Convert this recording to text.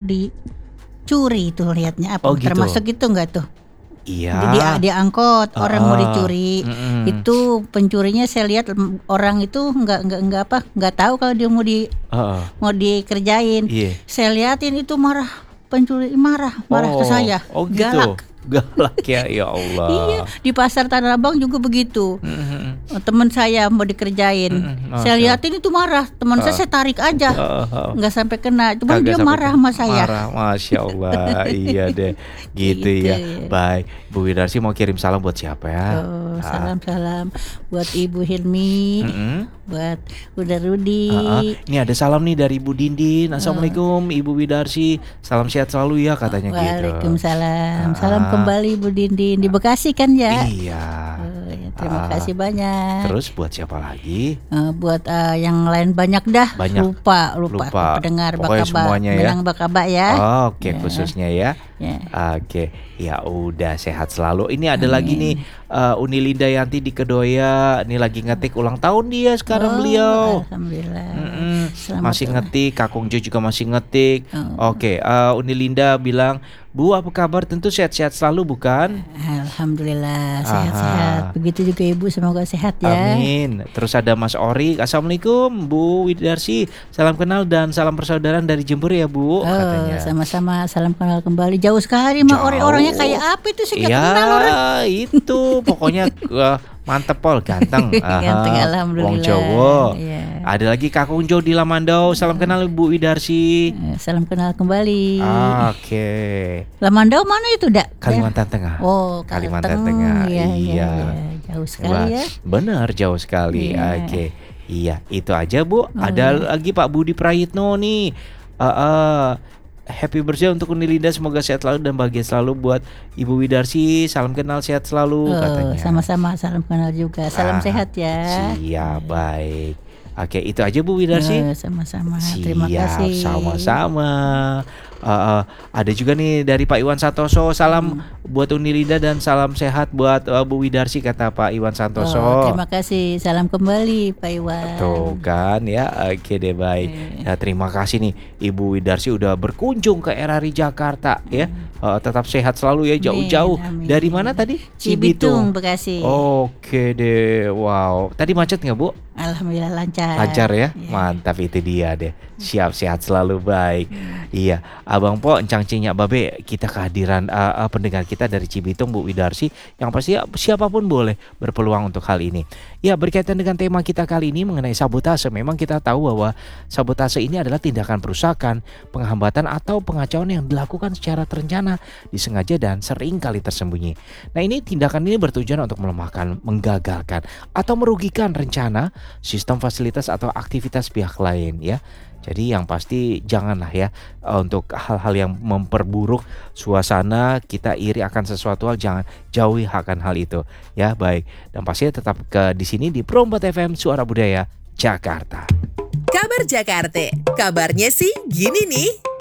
dicuri itu lihatnya apa? Oh, gitu. Termasuk itu enggak tuh? Iya. Jadi dia angkot orang mau dicuri. Itu pencurinya saya lihat orang itu nggak tahu kalau dia mau dikerjain. Iya. Saya liatin itu pencuri marah ke saya. Oh gitu. Galak ya Allah. Iya, di pasar Tanah Abang juga begitu. Teman saya mau dikerjain. Saya liatin itu marah. Teman saya tarik aja. Nggak sampai kena. Cuma dia marah sama saya. Marah, Masya Allah. Iya deh. Gitu ya. Baik, Bu Widarsi mau kirim salam buat siapa ya? Salam buat Ibu Hilmi, buat Bunda Rudi. Ini ada salam nih dari Ibu Dindin. Assalamualaikum Ibu Widarsi. Salam sehat selalu ya katanya gitu. Waalaikumsalam. Salam kembali Bu Dindin di Bekasi kan ya? Iya. Terima kasih banyak. Terus buat siapa lagi? Buat yang lain banyak dah. Banyak. Lupa. Pendengar Bakaba, Minang Bakaba ya. Oke, khususnya ya. Oke, ya udah sehat selalu. Ini ada lagi nih Uni Linda Yanti di Kedoya. Ini lagi ngetik ulang tahun dia sekarang beliau. Alhamdulillah. Masih ngetik. Kakung Jo juga masih ngetik. Oke, Uni Linda bilang, Bu apa kabar? Tentu sehat-sehat selalu bukan? Alhamdulillah sehat-sehat. Begitu juga Ibu, semoga sehat ya. Amin. Terus ada Mas Ori. Assalamualaikum Bu Widarsi. Salam kenal dan salam persaudaraan dari Jember ya Bu, katanya. Sama-sama, salam kenal kembali. Jauh sekali mah Ori, orangnya kayak apa itu sih? Gak kenal orang. Itu pokoknya mantep Pol, ganteng. Ganteng alhamdulillah. Wong Jowo. Ya. Ada lagi Kakung Jo di Lamandau. Salam kenal Bu Widarsi. Salam kenal kembali. Oke. Lamandau mana itu, Dak? Kalimantan Tengah. Oh, Kalimantan Tengah. Iya. Jauh sekali ya. Benar, jauh sekali. Iya. Oke. Iya, itu aja Bu. Ada lagi Pak Budi Prayitno nih. Happy birthday untuk Uni Linda, semoga sehat selalu dan bahagia selalu. Buat Ibu Widarsi, salam kenal sehat selalu katanya. Sama-sama, salam kenal juga. Salam sehat ya. Siap, baik. Oke, itu aja Bu Widarsi. Sama-sama. Siap, Terima kasih. sama-sama. Ada juga nih dari Pak Iwan Santoso, salam buat Uni Linda dan salam sehat buat Bu Widarsi, kata Pak Iwan Santoso. Terima kasih, salam kembali Pak Iwan. Tuh kan ya, oke deh baik. Ya, terima kasih nih Ibu Widarsi udah berkunjung ke RRI Jakarta ya. Tetap sehat selalu ya, jauh-jauh. Dari mana tadi? Cibitung, Bekasi. Oke deh, wow. Tadi macet nggak Bu? Alhamdulillah lancar. Lancar ya, mantap itu dia deh. Siap, sehat selalu, baik. Iya, Abang Po, Encang Cinyak Babe, kita kehadiran pendengar kita dari Cibitung, Bu Widarsi, yang pasti siapapun boleh berpeluang untuk hal ini. Ya, berkaitan dengan tema kita kali ini mengenai sabotase. Memang kita tahu bahwa sabotase ini adalah tindakan perusakan, penghambatan atau pengacauan yang dilakukan secara terencana, disengaja dan sering kali tersembunyi. Nah, tindakan ini bertujuan untuk melemahkan, menggagalkan atau merugikan rencana, sistem, fasilitas atau aktivitas pihak lain ya. Jadi yang pasti janganlah ya untuk hal-hal yang memperburuk suasana, kita iri akan sesuatu hal, jangan jauhi akan hal itu ya. Baik, dan pastinya tetap di sini di Pro 4 FM Suara Budaya Jakarta. Kabar Jakarta, kabarnya sih gini nih.